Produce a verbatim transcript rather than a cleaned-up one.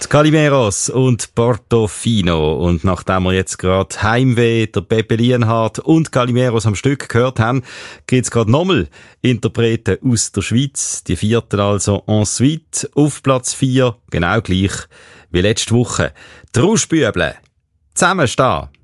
Calimeros und Portofino. Und nachdem wir jetzt gerade Heimweh, der Pepe Lienhardt und Calimeros am Stück gehört haben, geht's gerade nochmal Interpreten aus der Schweiz. Die vierten also ensuite auf Platz vier, genau gleich wie letzte Woche. Die Rauschbüble. Zusammenstehen.